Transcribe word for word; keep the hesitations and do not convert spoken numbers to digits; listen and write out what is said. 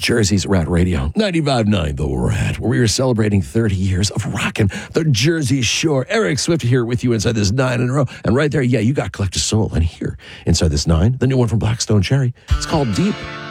Jersey's Rat Radio, ninety-five point nine The Rat, where we are celebrating thirty years of rocking the Jersey Shore. Eric Swift here with you inside this nine in a row. And right there, yeah, you got Collective Soul. And here, inside this nine, the new one from Blackstone Cherry. It's called Deep.